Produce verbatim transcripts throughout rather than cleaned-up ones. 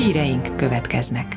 Híreink következnek.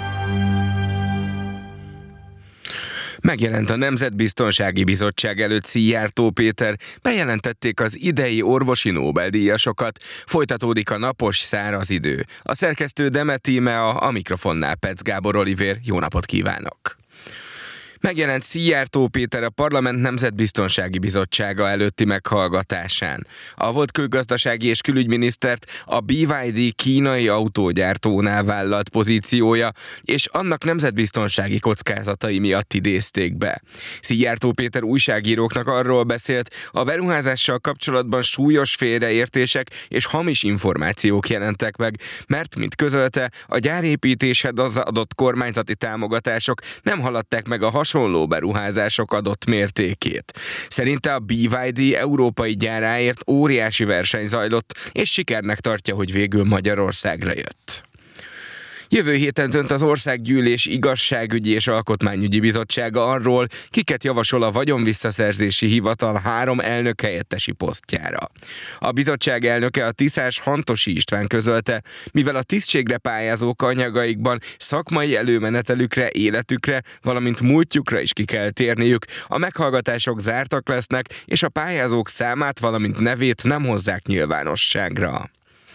Megjelent a Nemzetbiztonsági Bizottság előtt Szijjártó Péter, bejelentették az idei orvosi Nobel-díjasokat, folytatódik a napos, száraz idő. A szerkesztő Demet Tímea, a mikrofonnál Petsz Gábor Olivér, jó napot kívánok! Megjelent Szijjártó Péter a Parlament Nemzetbiztonsági Bizottsága előtti meghallgatásán. A volt külgazdasági és külügyminisztert a bé ipszilon dé kínai autógyártónál vállalt pozíciója és annak nemzetbiztonsági kockázatai miatt idézték be. Szijjártó Péter újságíróknak arról beszélt, a beruházással kapcsolatban súlyos félreértések és hamis információk jelentek meg, mert, mint közölte, a gyárépítéshez az adott kormányzati támogatások nem haladták meg a hasonló hasonló beruházások adott mértékét. Szerinte a bé ipszilon dé európai gyáráért óriási verseny zajlott, és sikernek tartja, hogy végül Magyarországra jött. Jövő héten dönt az Országgyűlés Igazságügyi és Alkotmányügyi Bizottsága arról, kiket javasol a Vagyonvisszaszerzési Hivatal három elnök helyettesi posztjára. A bizottság elnöke, a tiszás Hantosi István közölte, mivel a tisztségre pályázók anyagaikban szakmai előmenetelükre, életükre, valamint múltjukra is ki kell térniük, a meghallgatások zártak lesznek, és a pályázók számát, valamint nevét nem hozzák nyilvánosságra.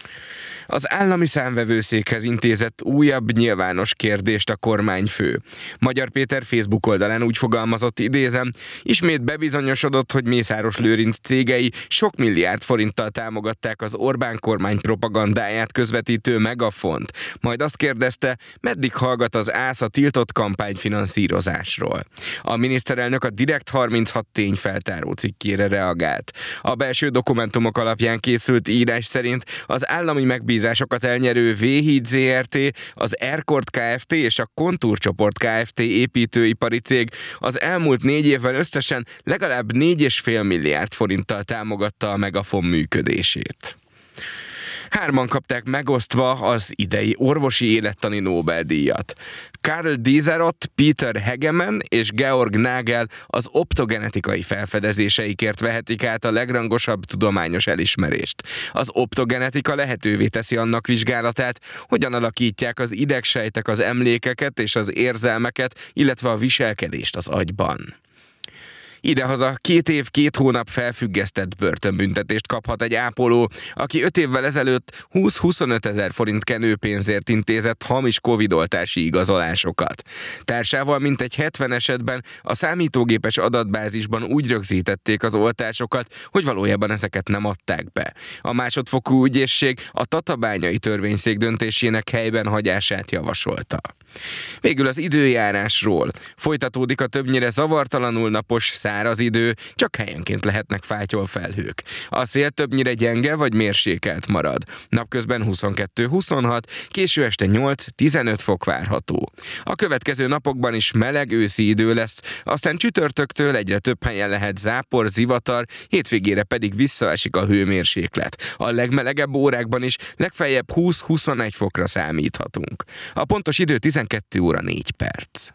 Az állami számvevőszékhez intézett újabb nyilvános kérdést a kormányfő. Magyar Péter Facebook oldalán úgy fogalmazott, idézem, ismét bebizonyosodott, hogy Mészáros Lőrinc cégei sok milliárd forinttal támogatták az Orbán kormány propagandáját közvetítő Megafont. Majd azt kérdezte, meddig hallgat az ÁSZ a tiltott kampányfinanszírozásról. A miniszterelnök a Direkt harminchat tényfeltáró cikkére reagált. A belső dokumentumok alapján készült írás szerint az állami megbízásokat elnyerő V-Híd zé er té, az Erkord Kft. És a Kontúr Csoport Kft. Építőipari cég az elmúlt négy évben összesen legalább négy egész öt milliárd forinttal támogatta a Megafon működését. Hárman kapták megosztva az idei orvosi élettani Nobel-díjat. Karl Deseroth, Peter Hegemann és Georg Nagel az optogenetikai felfedezéseikért vehetik át a legrangosabb tudományos elismerést. Az optogenetika lehetővé teszi annak vizsgálatát, hogyan alakítják az idegsejtek az emlékeket és az érzelmeket, illetve a viselkedést az agyban. Idehaza két év, két hónap felfüggesztett börtönbüntetést kaphat egy ápoló, aki öt évvel ezelőtt húsz-huszonöt ezer forint kenőpénzért intézett hamis covidoltási igazolásokat. Társával mintegy hetven esetben a számítógépes adatbázisban úgy rögzítették az oltásokat, hogy valójában ezeket nem adták be. A másodfokú ügyészség a tatabányai törvényszék döntésének helyben hagyását javasolta. Végül az időjárásról. Folytatódik a többnyire zavartalanul napos, száraz idő, csak helyenként lehetnek fátyolfelhők. A szél többnyire gyenge vagy mérsékelt marad. Napközben huszonkettő-huszonhat, késő este nyolc-tizenöt fok várható. A következő napokban is meleg őszi idő lesz, aztán csütörtöktől egyre több helyen lehet zápor, zivatar, hétvégére pedig visszaesik a hőmérséklet. A legmelegebb órákban is legfeljebb húsz-huszonegy fokra számíthatunk. A pontos idő tizenkettő óra négy perc.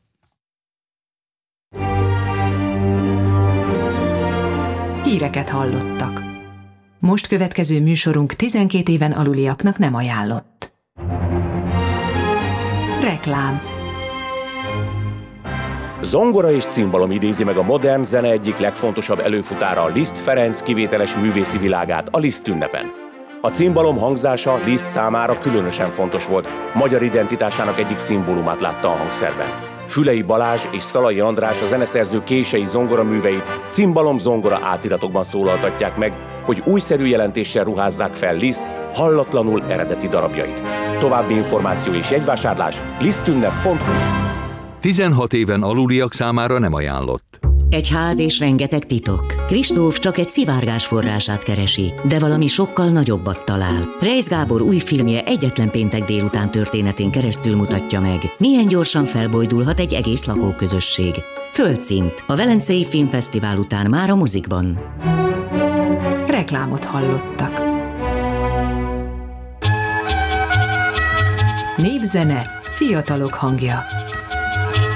Híreket hallottak. Most következő műsorunk tizenkét éven aluliaknak nem ajánlott. Reklám. Zongora és cimbalom idézi meg a modern zene egyik legfontosabb előfutára, a Liszt Ferenc kivételes művészi világát a Liszt ünnepen. A cimbalom hangzása Liszt számára különösen fontos volt, magyar identitásának egyik szimbólumát látta a hangszerben. Fülei Balázs és Szalai András, a zeneszerző kései zongoraműveit cimbalom-zongora átiratokban szólaltatják meg, hogy újszerű jelentéssel ruházzák fel Liszt hallatlanul eredeti darabjait. További információ és jegyvásárlás lisztünnep pont hu. tizenhat éven aluliak számára nem ajánlott. Egy ház és rengeteg titok. Kristóf csak egy szivárgás forrását keresi, de valami sokkal nagyobbat talál. Reisz Gábor új filmje egyetlen péntek délután történetén keresztül mutatja meg, milyen gyorsan felbojdulhat egy egész lakóközösség. Földszint. A Velencei Filmfesztivál után már a mozikban. Reklámot hallottak. Népzene, fiatalok hangja.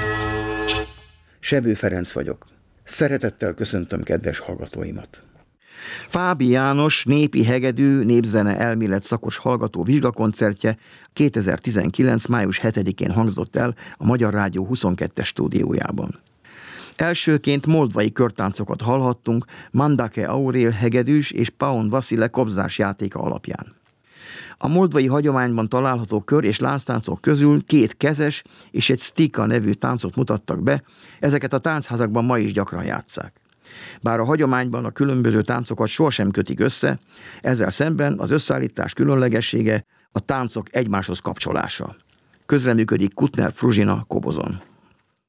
Sebő Ferenc vagyok. Szeretettel köszöntöm kedves hallgatóimat. Fábi János népi hegedű, népzene elmélet szakos hallgató vizsgakoncertje kétezer-tizenkilenc. május hetedikén hangzott el a Magyar Rádió huszonkettes stúdiójában. Elsőként moldvai körtáncokat hallhattunk Mandake Aurél hegedűs és Paun Vasile kobzás játéka alapján. A moldvai hagyományban található kör- és lánctáncok közül két kezes és egy stika nevű táncot mutattak be, ezeket a táncházakban ma is gyakran játsszák. Bár a hagyományban a különböző táncokat sohasem kötik össze, ezzel szemben az összeállítás különlegessége a táncok egymáshoz kapcsolása. Közreműködik Kutner Fruzsina kobozon.